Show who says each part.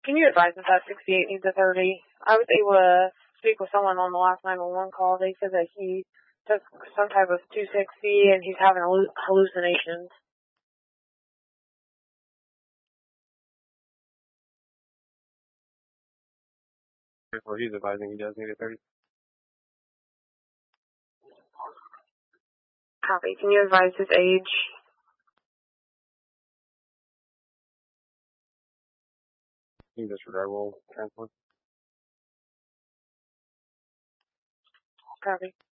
Speaker 1: Can you advise if that 68 needs a 30? I was able to speak with someone on the last 911 call. They said that he took some type of 260 and he's having hallucinations.
Speaker 2: Well, he's advising he does need a 30.
Speaker 1: Copy. Can you advise his age?
Speaker 2: You can disregard, we'll transport.
Speaker 1: Copy.